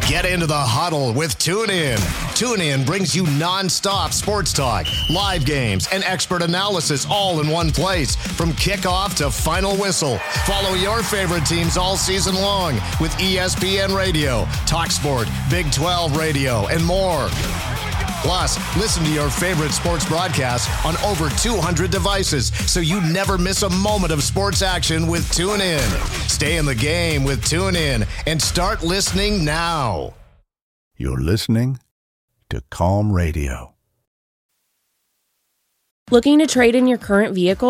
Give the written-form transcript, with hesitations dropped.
Get into the huddle with TuneIn. TuneIn brings you non-stop sports talk, live games, and expert analysis all in one place. From kickoff to final whistle, follow your favorite teams all season long with ESPN Radio, TalkSport, Big 12 Radio, and more. Plus, listen to your favorite sports broadcasts on over 200 devices so you never miss a moment of sports action with TuneIn. Stay in the game with TuneIn and start listening now. You're listening to Calm Radio. Looking to trade in your current vehicle?